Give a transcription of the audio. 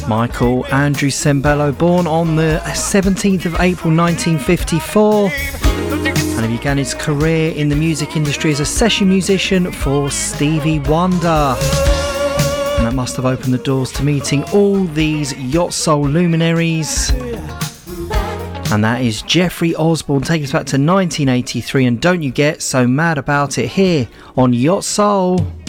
Michael Andrew Sembello, born on the 17th of April 1954, and he began his career in the music industry as a session musician for Stevie Wonder. And that must have opened the doors to meeting all these yacht soul luminaries. And that is Jeffrey Osborne, taking us back to 1983, and don't you get so mad about it here on Yacht Soul.